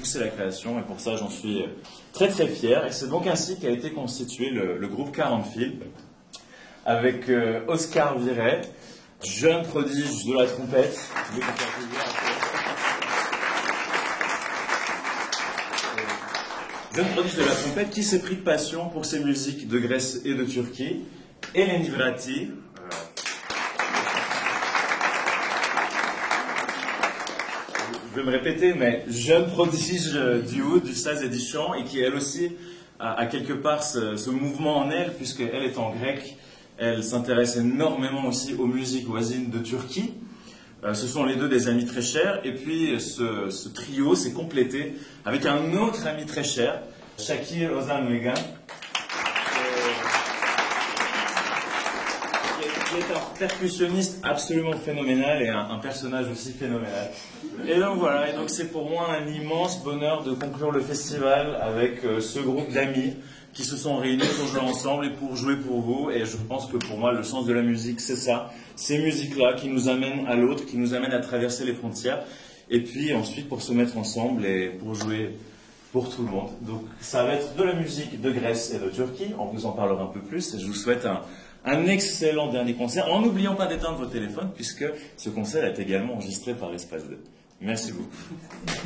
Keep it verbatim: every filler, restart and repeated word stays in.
pousser la création et pour ça j'en suis très très fier. Et c'est donc ainsi qu'a été constitué le, le groupe quarante Field avec euh, Oscar Viret, jeune prodige de la trompette. Jeune prodige de la trompette qui s'est pris de passion pour ses musiques de Grèce et de Turquie. Eleni Vrati. Je vais me répéter, mais jeune prodige du oud, du saz et du chant, et qui elle aussi a, a quelque part ce, ce mouvement en elle, puisqu'elle étant grecque, elle s'intéresse énormément aussi aux musiques voisines de Turquie. Euh, ce sont les deux des amis très chers, et puis ce, ce trio s'est complété avec un autre ami très cher, Shakir Ozan-Megan, qui est un percussionniste absolument phénoménal et un, un personnage aussi phénoménal. Et donc voilà, et donc c'est pour moi un immense bonheur de conclure le festival avec euh, ce groupe d'amis qui se sont réunis pour jouer ensemble et pour jouer pour vous. Et je pense que pour moi, le sens de la musique, c'est ça. Ces musiques-là qui nous amènent à l'autre, qui nous amènent à traverser les frontières. Et puis ensuite pour se mettre ensemble et pour jouer pour tout le monde. Donc ça va être de la musique de Grèce et de Turquie. On vous en parlera un peu plus. Et je vous souhaite un... un excellent dernier concert, en n'oubliant pas d'éteindre vos téléphones, puisque ce concert est également enregistré par Espace deux. Merci beaucoup.